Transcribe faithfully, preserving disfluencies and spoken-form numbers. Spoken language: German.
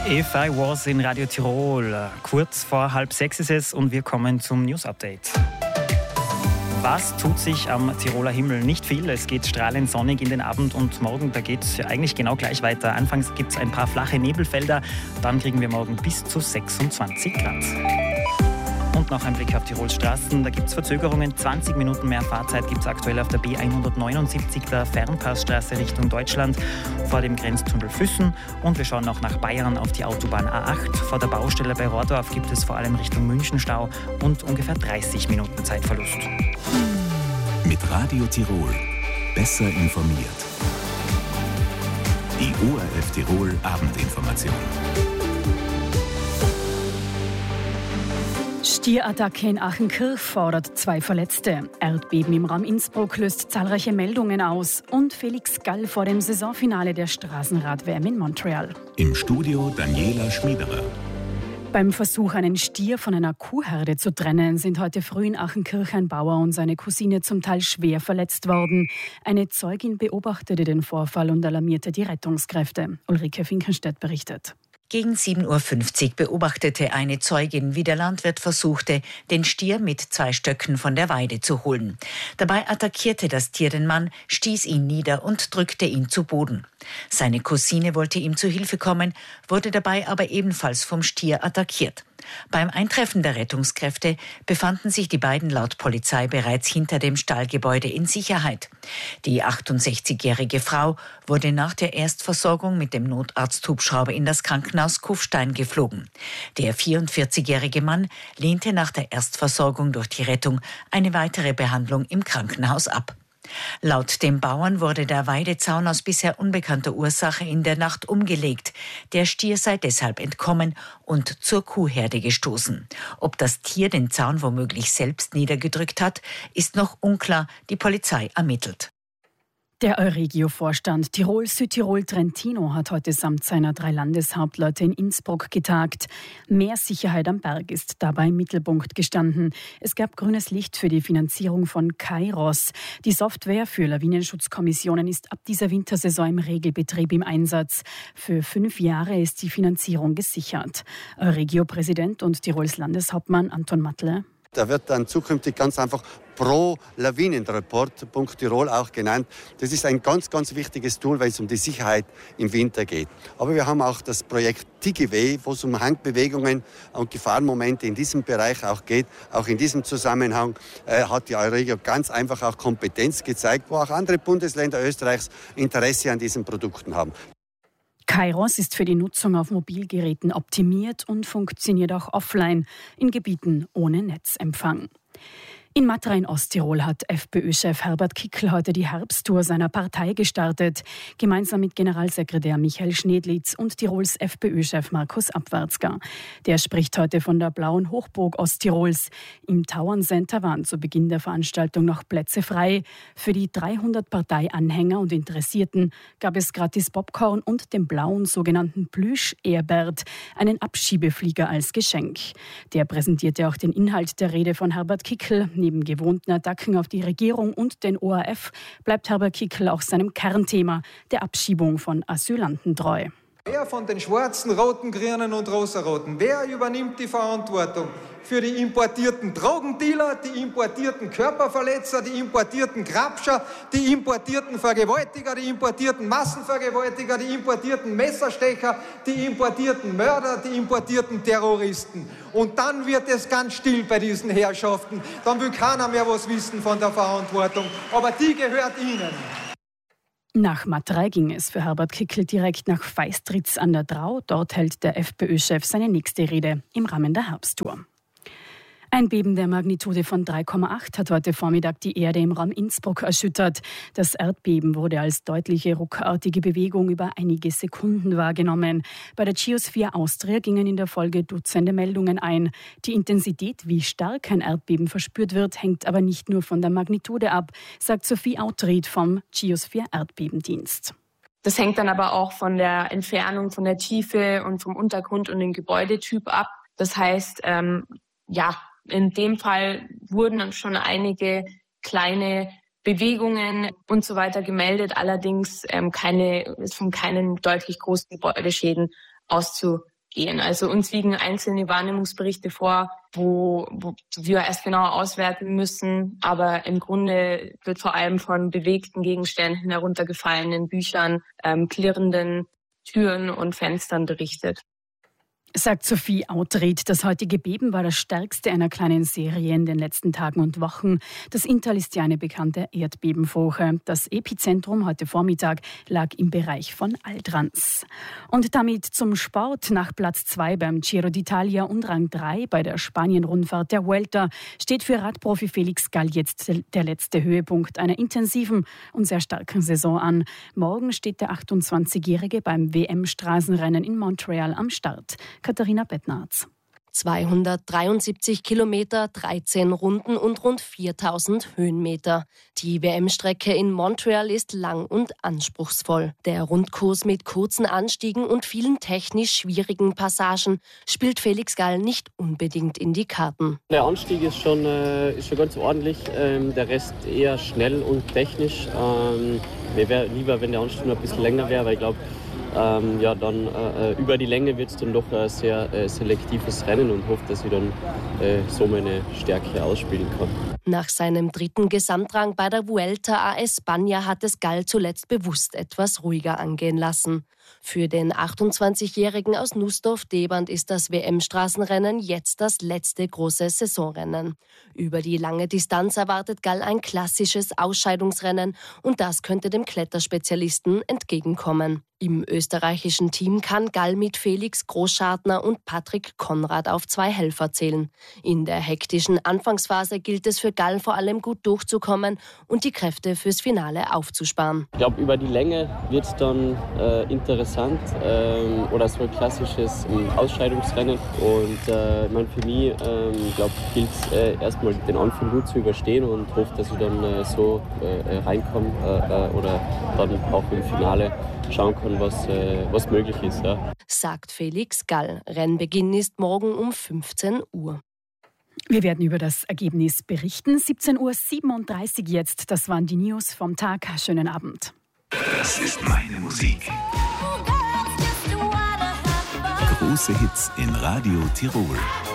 If I Was in Radio Tirol. Kurz vor halb sechs ist es und wir kommen zum News-Update. Was tut sich am Tiroler Himmel? Nicht viel. Es geht strahlend sonnig in den Abend und morgen, da geht es eigentlich genau gleich weiter. Anfangs gibt es ein paar flache Nebelfelder, dann kriegen wir morgen bis zu sechsundzwanzig Grad. Und noch ein Blick auf Tirols Straßen. Da gibt es Verzögerungen. zwanzig Minuten mehr Fahrzeit gibt es aktuell auf der B hundertneunundsiebzig, der Fernpassstraße Richtung Deutschland, vor dem Grenztunnel Füssen. Und wir schauen auch nach Bayern auf die Autobahn A acht. Vor der Baustelle bei Rohrdorf gibt es vor allem Richtung München Stau und ungefähr dreißig Minuten Zeitverlust. Mit Radio Tirol. Besser informiert. Die O R F Tirol Abendinformation. Stierattacke in Achenkirch fordert zwei Verletzte. Erdbeben im Raum Innsbruck löst zahlreiche Meldungen aus. Und Felix Gall vor dem Saisonfinale der Straßenrad-W M in Montreal. Im Studio Daniela Schmiederer. Beim Versuch, einen Stier von einer Kuhherde zu trennen, sind heute früh in Achenkirch ein Bauer und seine Cousine zum Teil schwer verletzt worden. Eine Zeugin beobachtete den Vorfall und alarmierte die Rettungskräfte. Ulrike Finkenstedt berichtet. Gegen sieben Uhr fünfzig beobachtete eine Zeugin, wie der Landwirt versuchte, den Stier mit zwei Stöcken von der Weide zu holen. Dabei attackierte das Tier den Mann, stieß ihn nieder und drückte ihn zu Boden. Seine Cousine wollte ihm zu Hilfe kommen, wurde dabei aber ebenfalls vom Stier attackiert. Beim Eintreffen der Rettungskräfte befanden sich die beiden laut Polizei bereits hinter dem Stallgebäude in Sicherheit. Die achtundsechzigjährige Frau wurde nach der Erstversorgung mit dem Notarzthubschrauber in das Krankenhaus Kufstein geflogen. Der vierundvierzigjährige Mann lehnte nach der Erstversorgung durch die Rettung eine weitere Behandlung im Krankenhaus ab. Laut den Bauern wurde der Weidezaun aus bisher unbekannter Ursache in der Nacht umgelegt. Der Stier sei deshalb entkommen und zur Kuhherde gestoßen. Ob das Tier den Zaun womöglich selbst niedergedrückt hat, ist noch unklar. Die Polizei ermittelt. Der Euregio-Vorstand Tirol-Südtirol-Trentino hat heute samt seiner drei Landeshauptleute in Innsbruck getagt. Mehr Sicherheit am Berg ist dabei im Mittelpunkt gestanden. Es gab grünes Licht für die Finanzierung von Kairos. Die Software für Lawinenschutzkommissionen ist ab dieser Wintersaison im Regelbetrieb im Einsatz. Für fünf Jahre ist die Finanzierung gesichert. Euregio-Präsident und Tirols Landeshauptmann Anton Matle. Da wird dann zukünftig ganz einfach Pro Lawinenreport Punkt Tirol auch genannt. Das ist ein ganz, ganz wichtiges Tool, weil es um die Sicherheit im Winter geht. Aber wir haben auch das Projekt Tigeway, wo es um Handbewegungen und Gefahrenmomente in diesem Bereich auch geht. Auch in diesem Zusammenhang äh, hat die Euregio ganz einfach auch Kompetenz gezeigt, wo auch andere Bundesländer Österreichs Interesse an diesen Produkten haben. Kairos ist für die Nutzung auf Mobilgeräten optimiert und funktioniert auch offline in Gebieten ohne Netzempfang. In Matra in Osttirol hat FPÖ-Chef Herbert Kickl heute die Herbsttour seiner Partei gestartet, gemeinsam mit Generalsekretär Michael Schnedlitz und Tirols FPÖ-Chef Markus Abwärtsger. Der spricht heute von der blauen Hochburg Osttirols. Im Tauern Center waren zu Beginn der Veranstaltung noch Plätze frei. Für die dreihundert Parteianhänger und Interessierten gab es gratis Popcorn und den blauen sogenannten Plüsch-Ehrbert, einen Abschiebeflieger als Geschenk. Der präsentierte auch den Inhalt der Rede von Herbert Kickl. Neben gewohnten Attacken auf die Regierung und den O R F bleibt Herbert Kickl auch seinem Kernthema, der Abschiebung von Asylanten, treu. Wer von den Schwarzen, Roten, Grünen und Rosaroten, wer übernimmt die Verantwortung für die importierten Drogendealer, die importierten Körperverletzer, die importierten Grabscher, die importierten Vergewaltiger, die importierten Massenvergewaltiger, die importierten Messerstecher, die importierten Mörder, die importierten Terroristen. Und dann wird es ganz still bei diesen Herrschaften. Dann will keiner mehr was wissen von der Verantwortung. Aber die gehört ihnen. Nach Matrei ging es für Herbert Kickl direkt nach Feistritz an der Drau. Dort hält der FPÖ-Chef seine nächste Rede im Rahmen der Herbsttour. Ein Beben der Magnitude von drei Komma acht hat heute Vormittag die Erde im Raum Innsbruck erschüttert. Das Erdbeben wurde als deutliche ruckartige Bewegung über einige Sekunden wahrgenommen. Bei der Geosphere Austria gingen in der Folge Dutzende Meldungen ein. Die Intensität, wie stark ein Erdbeben verspürt wird, hängt aber nicht nur von der Magnitude ab, sagt Sophie Autried vom Geosphere Erdbebendienst. Das hängt dann aber auch von der Entfernung, von der Tiefe und vom Untergrund und dem Gebäudetyp ab. Das heißt, ähm, ja, in dem Fall wurden dann schon einige kleine Bewegungen und so weiter gemeldet, allerdings ähm, keine, ist von keinen deutlich großen Gebäudeschäden auszu gehen. Also uns liegen einzelne Wahrnehmungsberichte vor, wo, wo wir erst genauer auswerten müssen. Aber im Grunde wird vor allem von bewegten Gegenständen, heruntergefallenen Büchern, ähm, klirrenden Türen und Fenstern berichtet. Sagt Sophie Autried. Das heutige Beben war das stärkste einer kleinen Serie in den letzten Tagen und Wochen. Das Inntal ist ja eine bekannte Erdbebenfurche. Das Epizentrum heute Vormittag lag im Bereich von Altrans. Und damit zum Sport. Nach Platz zwei beim Giro d'Italia und Rang drei bei der Spanien-Rundfahrt der Vuelta steht für Radprofi Felix Gall jetzt der letzte Höhepunkt einer intensiven und sehr starken Saison an. Morgen steht der achtundzwanzigjährige beim W M-Straßenrennen in Montreal am Start. Katharina Bettnarz. zweihundertdreiundsiebzig Kilometer, dreizehn Runden und rund viertausend Höhenmeter. Die W M-Strecke in Montreal ist lang und anspruchsvoll. Der Rundkurs mit kurzen Anstiegen und vielen technisch schwierigen Passagen spielt Felix Gall nicht unbedingt in die Karten. Der Anstieg ist schon, äh, ist schon ganz ordentlich, ähm, der Rest eher schnell und technisch. Ähm, mir wäre lieber, wenn der Anstieg noch ein bisschen länger wäre, weil ich glaube, Ähm, ja, dann äh, über die Länge wird es dann doch ein sehr äh, selektives Rennen und hoffe, dass ich dann äh, so meine Stärke ausspielen kann. Nach seinem dritten Gesamtrang bei der Vuelta a España hat es Gall zuletzt bewusst etwas ruhiger angehen lassen. Für den achtundzwanzigjährigen aus Nussdorf-Deband ist das W M-Straßenrennen jetzt das letzte große Saisonrennen. Über die lange Distanz erwartet Gall ein klassisches Ausscheidungsrennen und das könnte dem Kletterspezialisten entgegenkommen. Im österreichischen Team kann Gall mit Felix Großschartner und Patrick Konrad auf zwei Helfer zählen. In der hektischen Anfangsphase gilt es für Gall vor allem gut durchzukommen und die Kräfte fürs Finale aufzusparen. Ich glaube, über die Länge wird es dann äh, interessant ähm, oder so ein klassisches ähm, Ausscheidungsrennen. Und äh, man für mich ähm, glaube gilt es äh, erstmal den Anfang gut zu überstehen und hoffe, dass ich dann äh, so äh, reinkomme äh, oder dann auch im Finale schauen kann, was, äh, was möglich ist. Ja. Sagt Felix Gall. Rennbeginn ist morgen um fünfzehn Uhr. Wir werden über das Ergebnis berichten. siebzehn Uhr siebenunddreißig jetzt. Das waren die News vom Tag. Schönen Abend. Das ist meine Musik. Große Hits in Radio Tirol.